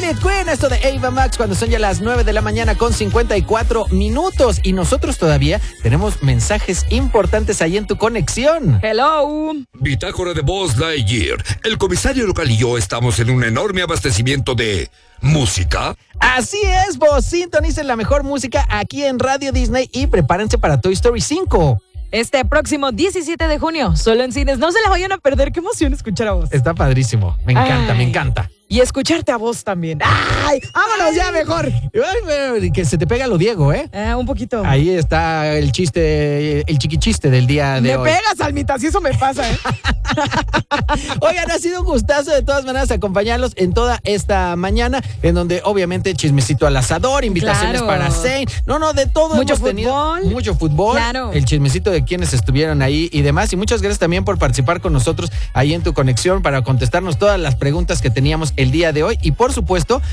It Queen, esto de Ava Max, cuando son ya las 9 de la mañana con 54 minutos. Y nosotros todavía tenemos mensajes importantes ahí en tu conexión. Hello. Bitácora de Buzz Lightyear. El comisario local y yo estamos en un enorme abastecimiento de música. Así es, vos sintonicen la mejor música aquí en Radio Disney y prepárense para Toy Story 5. Este próximo 17 de junio, solo en cines. No se la vayan a perder. Qué emoción escuchar a vos. Está padrísimo. Me encanta, me encanta. Y escucharte a vos también. ¡Ay! ¡Vámonos ya mejor! Ay, que se te pega lo Diego, ¿eh? Un poquito. Ahí está el chiste, el chiquichiste del día de hoy. Me pegas, Almita, si eso me pasa, ¿eh? Oigan, ha sido un gustazo de todas maneras acompañarlos en toda esta mañana, en donde obviamente chismecito al asador, invitaciones para Zane. No, de todo mucho hemos fútbol. tenido. Mucho fútbol. Claro. El chismecito de quienes estuvieron ahí y demás. Y muchas gracias también por participar con nosotros ahí en tu conexión para contestarnos todas las preguntas que teníamos el día de hoy. Y por supuesto,